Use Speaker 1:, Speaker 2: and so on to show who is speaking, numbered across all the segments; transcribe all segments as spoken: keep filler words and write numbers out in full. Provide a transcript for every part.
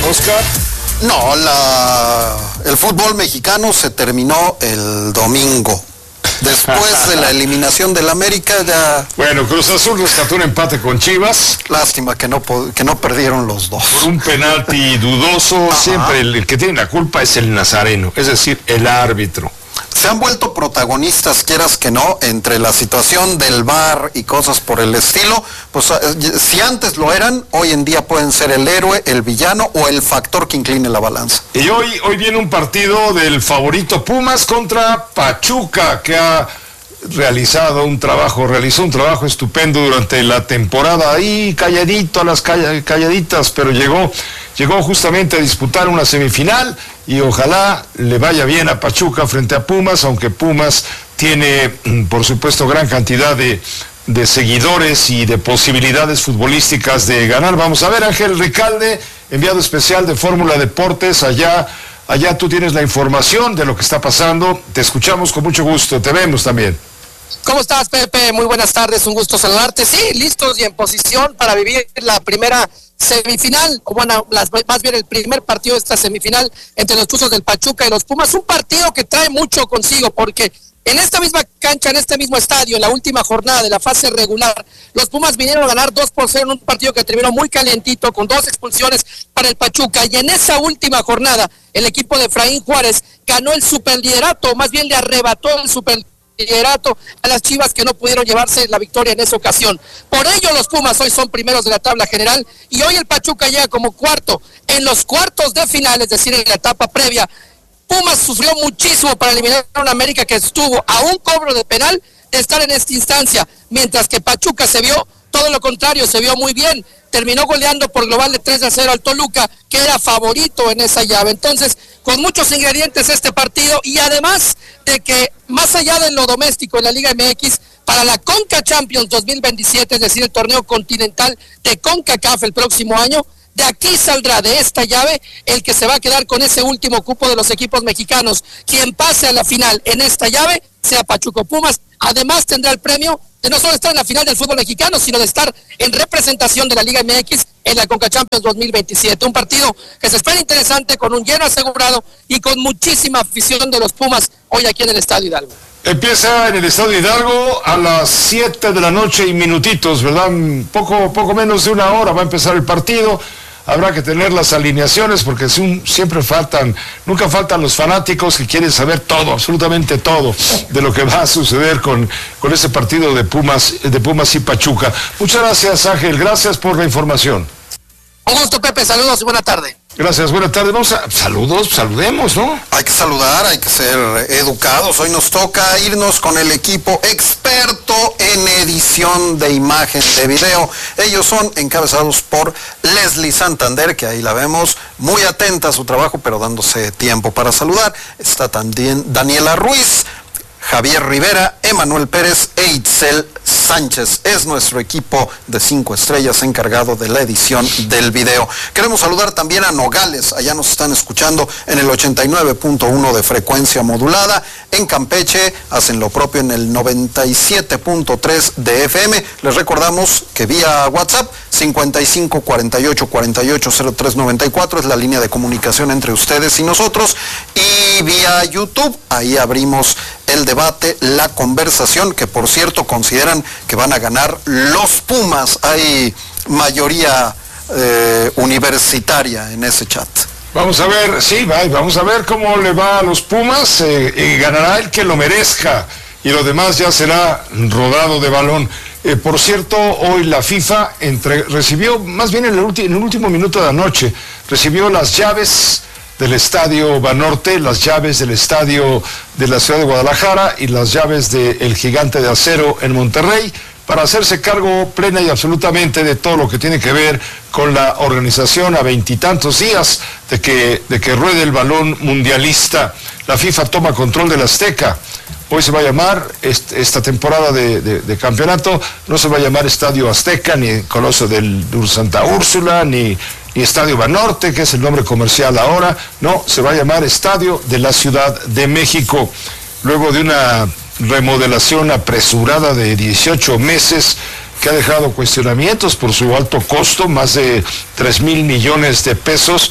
Speaker 1: Oscar.
Speaker 2: No, la, el fútbol mexicano se terminó el domingo. Después de la eliminación del América ya...
Speaker 1: Bueno, Cruz Azul rescató un empate con Chivas.
Speaker 2: Lástima que no, que no perdieron los dos.
Speaker 1: Por un penalti dudoso. Ajá. Siempre el, el que tiene la culpa es el nazareno, es decir, el árbitro.
Speaker 2: Se han vuelto protagonistas, quieras que no, entre la situación del V A R y cosas por el estilo. Pues si antes lo eran, hoy en día pueden ser el héroe, el villano o el factor que incline la balanza.
Speaker 1: Y hoy, hoy viene un partido del favorito Pumas contra Pachuca, que ha realizado un trabajo, realizó un trabajo estupendo durante la temporada, ahí calladito a las calladitas, pero llegó, llegó justamente a disputar una semifinal y ojalá le vaya bien a Pachuca frente a Pumas, aunque Pumas tiene, por supuesto, gran cantidad de, de seguidores y de posibilidades futbolísticas de ganar. Vamos a ver, Ángel Ricalde, enviado especial de Fórmula Deportes, allá, allá tú tienes la información de lo que está pasando, te escuchamos con mucho gusto, te vemos también.
Speaker 3: ¿Cómo estás, Pepe? Muy buenas tardes, un gusto saludarte. Sí, listos y en posición para vivir la primera semifinal, o bueno, las, más bien el primer partido de esta semifinal entre los Tuzos del Pachuca y los Pumas. Un partido que trae mucho consigo, porque en esta misma cancha, en este mismo estadio, en la última jornada de la fase regular, los Pumas vinieron a ganar dos por cero en un partido que terminó muy calientito, con dos expulsiones para el Pachuca, y en esa última jornada, el equipo de Efraín Juárez ganó el superliderato, más bien le arrebató el superliderato liderato a las Chivas, que no pudieron llevarse la victoria en esa ocasión. Por ello los Pumas hoy son primeros de la tabla general y hoy el Pachuca llega como cuarto. En los cuartos de final, es decir, en la etapa previa, Pumas sufrió muchísimo para eliminar a una América que estuvo a un cobro de penal de estar en esta instancia, mientras que Pachuca se vio todo lo contrario, se vio muy bien, terminó goleando por global de tres a cero al Toluca, que era favorito en esa llave. Entonces, con muchos ingredientes este partido, y además de que más allá de lo doméstico en la Liga M X, para la Conca Champions dos mil veintisiete, es decir, el torneo continental de CONCACAF el próximo año, de aquí saldrá de esta llave el que se va a quedar con ese último cupo de los equipos mexicanos. Quien pase a la final en esta llave sea Pachuca Pumas. Además tendrá el premio de no solo estar en la final del fútbol mexicano, sino de estar en representación de la Liga M X en la Conca Champions dos mil veintisiete. Un partido que se espera interesante, con un lleno asegurado y con muchísima afición de los Pumas hoy aquí en el Estadio Hidalgo.
Speaker 1: Empieza en el Estadio Hidalgo a las siete de la noche y minutitos, ¿verdad? Poco, poco menos de una hora va a empezar el partido. Habrá que tener las alineaciones porque siempre faltan, nunca faltan los fanáticos que quieren saber todo, absolutamente todo, de lo que va a suceder con, con ese partido de Pumas, de Pumas y Pachuca. Muchas gracias, Ángel, gracias por la información.
Speaker 3: Un gusto, Pepe, saludos y buena tarde.
Speaker 1: Gracias, buena tarde. Vamos a, saludos, saludemos, ¿no?
Speaker 2: Hay que saludar, hay que ser educados. Hoy nos toca irnos con el equipo experto en edición de imagen, de video. Ellos son encabezados por Leslie Santander, que ahí la vemos, muy atenta a su trabajo, pero dándose tiempo para saludar. Está también Daniela Ruiz, Javier Rivera, Emanuel Pérez e Itzel Sánchez. Es nuestro equipo de cinco estrellas encargado de la edición del video. Queremos saludar también a Nogales, allá nos están escuchando en el ochenta y nueve punto uno de frecuencia modulada. En Campeche hacen lo propio en el noventa y siete punto tres de F M. Les recordamos que vía WhatsApp cincuenta y cinco cuarenta y ocho cuarenta y ocho cero tres noventa y cuatro es la línea de comunicación entre ustedes y nosotros, y vía YouTube ahí abrimos el debate, la conversación, que por cierto consideran que van a ganar los Pumas. Hay mayoría eh, universitaria en ese chat.
Speaker 1: Vamos a ver, sí, vamos a ver cómo le va a los Pumas, eh, y ganará el que lo merezca, y lo demás ya será rodado de balón. Eh, por cierto, hoy la FIFA entre, recibió, más bien en el, ulti, en el último minuto de la noche, recibió las llaves del Estadio Banorte, las llaves del estadio de la ciudad de Guadalajara y las llaves del Gigante de Acero en Monterrey, para hacerse cargo plena y absolutamente de todo lo que tiene que ver con la organización a veintitantos días de que, de que ruede el balón mundialista. La FIFA toma control del Azteca. Hoy se va a llamar, este, esta temporada de, de, de campeonato, no se va a llamar Estadio Azteca, ni Coloso del Santa Úrsula, ni, ni Estadio Banorte, que es el nombre comercial ahora. No, se va a llamar Estadio de la Ciudad de México. Luego de una remodelación apresurada de dieciocho meses, que ha dejado cuestionamientos por su alto costo, más de tres mil millones de pesos,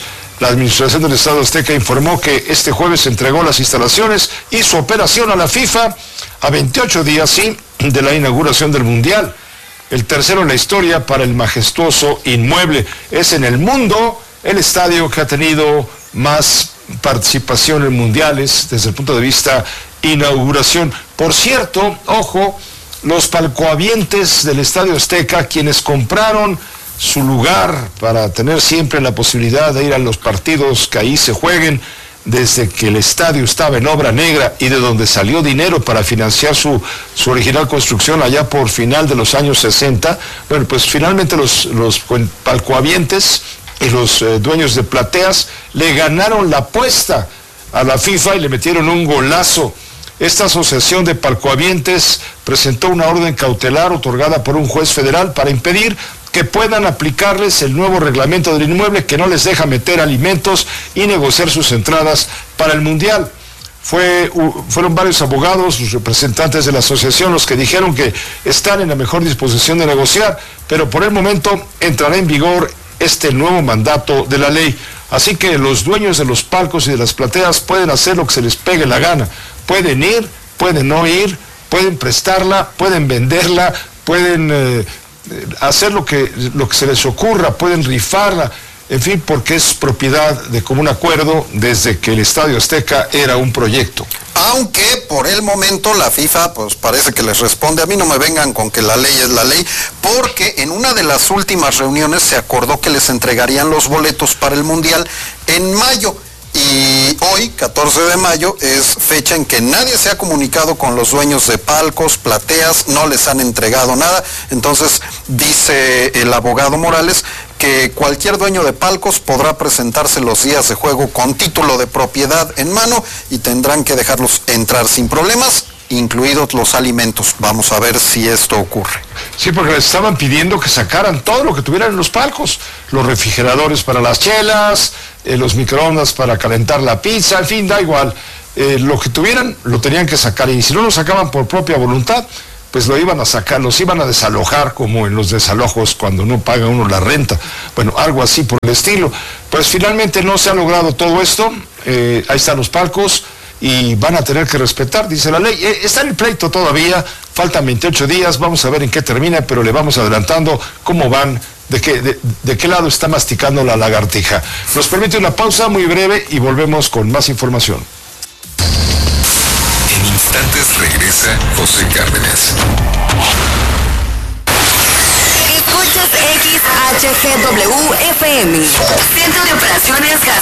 Speaker 1: La administración del Estadio Azteca informó que este jueves entregó las instalaciones y su operación a la FIFA a veintiocho días, sí, de la inauguración del Mundial. El tercero en la historia para el majestuoso inmueble. Es en el mundo el estadio que ha tenido más participación en mundiales desde el punto de vista inauguración. Por cierto, ojo, los palcohabientes del Estadio Azteca, quienes compraron su lugar para tener siempre la posibilidad de ir a los partidos que ahí se jueguen, desde que el estadio estaba en obra negra y de donde salió dinero para financiar su, su original construcción allá por final de los años sesenta, bueno, pues finalmente los, los palcohabientes y los eh, dueños de plateas le ganaron la apuesta a la FIFA y le metieron un golazo. Esta asociación de palcohabientes presentó una orden cautelar otorgada por un juez federal para impedir que puedan aplicarles el nuevo reglamento del inmueble que no les deja meter alimentos y negociar sus entradas para el Mundial. Fue, uh, fueron varios abogados, los representantes de la asociación, los que dijeron que están en la mejor disposición de negociar, pero por el momento entrará en vigor este nuevo mandato de la ley. Así que los dueños de los palcos y de las plateas pueden hacer lo que se les pegue la gana. Pueden ir, pueden no ir, pueden prestarla, pueden venderla, pueden eh, hacer lo que, lo que se les ocurra, pueden rifarla, en fin, porque es propiedad de común acuerdo desde que el Estadio Azteca era un proyecto.
Speaker 2: Aunque por el momento la FIFA pues parece que les responde, a mí no me vengan con que la ley es la ley, porque en una de las últimas reuniones se acordó que les entregarían los boletos para el Mundial en mayo. Y hoy, catorce de mayo, es fecha en que nadie se ha comunicado con los dueños de palcos, plateas, no les han entregado nada. Entonces, dice el abogado Morales que cualquier dueño de palcos podrá presentarse los días de juego con título de propiedad en mano y tendrán que dejarlos entrar sin problemas, incluidos los alimentos. Vamos a ver si esto ocurre.
Speaker 1: Sí, porque les estaban pidiendo que sacaran todo lo que tuvieran en los palcos, los refrigeradores para las chelas, eh, los microondas para calentar la pizza, en fin, da igual, eh, lo que tuvieran lo tenían que sacar, y si no lo sacaban por propia voluntad, pues lo iban a sacar, los iban a desalojar, como en los desalojos cuando no paga uno la renta, bueno, algo así por el estilo. Pues finalmente no se ha logrado todo esto, eh, ahí están los palcos, y van a tener que respetar, dice la ley. Eh, está en el pleito todavía, faltan veintiocho días, vamos a ver en qué termina, pero le vamos adelantando cómo van, de qué, de, de qué lado está masticando la lagartija. Nos permite una pausa muy breve y volvemos con más información.
Speaker 4: En instantes regresa José Cárdenas.
Speaker 5: Escuchas X H G W F M, Centro de Operaciones